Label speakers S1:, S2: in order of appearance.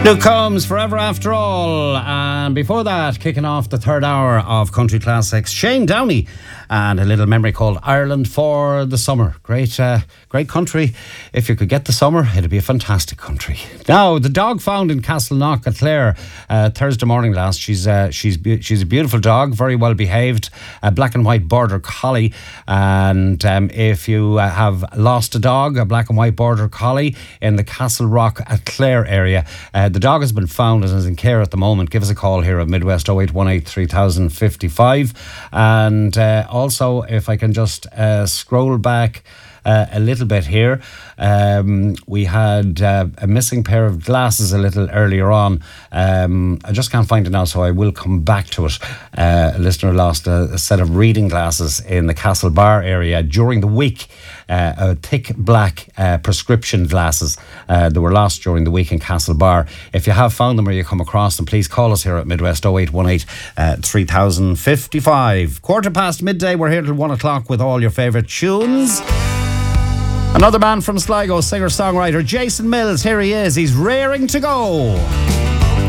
S1: Luke Combs, Forever After All. And before that, kicking off the third hour of Country Classics, Shane Downey and a little memory called Ireland for the Summer. Great country. If you could get the summer, it'd be a fantastic country. Now, the dog found in Castleknock at Clare Thursday morning last. She's a beautiful dog, very well behaved, a black and white border collie. And if you have lost a dog, a black and white border collie in the Castle Rock at Clare area, the dog has been found and is in care at the moment. Give us a call here at Midwest 0818 3055. And also, if I can just scroll back a little bit here. We had a missing pair of glasses a little earlier on. I just can't find it now, so I will come back to it. A listener lost a set of reading glasses in the Castlebar area during the week. Thick black prescription glasses. They were lost during the week in Castlebar. If you have found them or you come across them, please call us here at Midwest 0818 3055. midday, we're here till 1 o'clock with all your favourite tunes. Another man from Sligo, singer-songwriter Jason Mills. Here he is. He's raring to go.